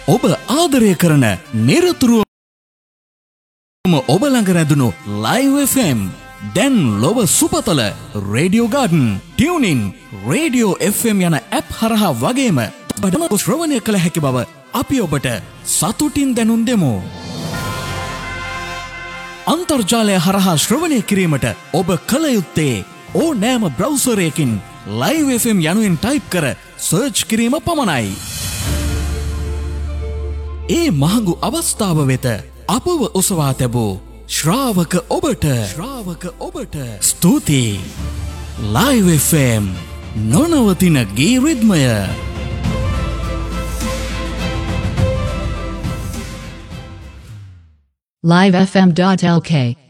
ඔබ ආදරය කරන නිරතුරුවම ඔබ ළඟ රැඳුණු Live FM දැන් ලොව සුපතල radio garden tuning radio FM යන ඇප් හරහා වගේම ඔබට ශ්‍රවණය කළ හැකි බව අපි ඔබට සතුටින් දැනුම් දෙමු. අන්තර්ජාලය හරහා ශ්‍රවණය කිරීමට ඔබ කළ යුත්තේ ඕනෑම බ්‍රවුසරයකින් Live FM යනුවෙන් ටයිප් කර සර්ච් කිරීම පමණයි. ඒ මහඟු අවස්ථාව වෙත අපව ඔසවා තැබූ ශ්‍රාවක ඔබට ස්තුතියි. Live FM නොනවතින ගී රිද්මය. livefm.lk